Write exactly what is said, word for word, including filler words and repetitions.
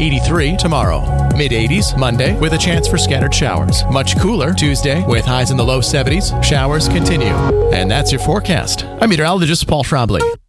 eighty-three tomorrow. Mid-eighties Monday with a chance for scattered showers. Much cooler Tuesday with highs in the low seventies. Showers continue. And that's your forecast. I'm meteorologist Paul Schraubly.